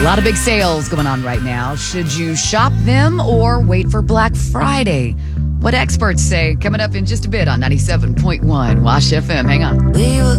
A lot of big sales going on right now. Should you shop them or wait for Black Friday? What experts say coming up in just a bit on 97.1 Wash FM. Hang on. We were